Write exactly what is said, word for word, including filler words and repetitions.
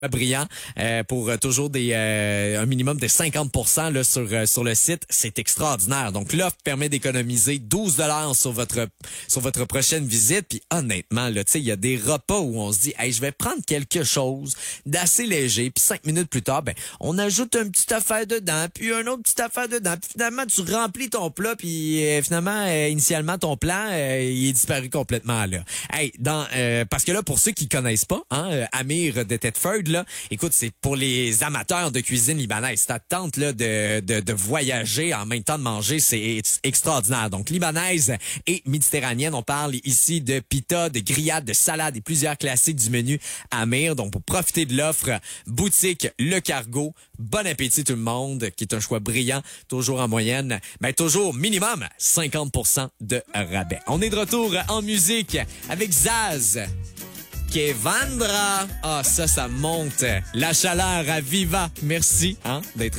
brillant euh, pour euh, toujours des euh, un minimum de cinquante pour cent là, sur euh, sur le site, c'est extraordinaire. Donc l'offre permet d'économiser douze dollars sur votre sur votre prochaine visite. Puis honnêtement là, tu sais, il y a des repas où on se dit, hey, je vais prendre quelque chose d'assez léger. Puis cinq minutes plus tard, ben on ajoute un petit affaire dedans, puis un autre petit affaire dedans. Puis finalement tu remplis ton plat, puis euh, finalement euh, initialement ton plan euh, il est disparu complètement là. Hey, dans euh, parce que là pour ceux qui connaissent pas, hein, euh, Amir de Thetford là, écoute, c'est pour les amateurs de cuisine libanaise. Ta tente là de, de de voyager en même temps de manger, c'est extraordinaire. Donc libanaise et méditerranéenne, on parle ici de pita, de grillades, de salades et plusieurs classiques du menu Amir. Donc pour profiter de l'offre, boutique Le Cargo. Bon appétit tout le monde, qui est un choix brillant, toujours en moyenne, mais toujours minimum cinquante pour cent de rabais. On est de retour en musique avec Zaz. Kevandra. Ah, ça, ça monte. La chaleur à Viva. Merci, hein, d'être